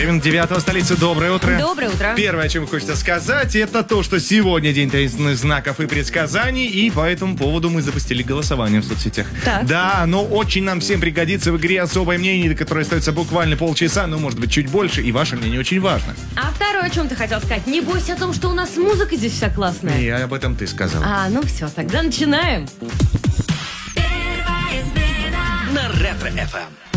Екатерина, 9 столицы. Доброе утро. Доброе утро. Первое, о чем хочется сказать, это то, что сегодня день таинственных знаков и предсказаний, и по этому поводу мы запустили голосование в соцсетях. Так. Да, но очень нам всем пригодится в игре особое мнение, которое остается буквально полчаса, ну, может быть, чуть больше, и ваше мнение очень важно. А второе, о чем ты хотел сказать? Не бойся о том, что у нас музыка здесь вся классная. И об этом ты сказал. Ну все, тогда начинаем. На Ретро-ФМ.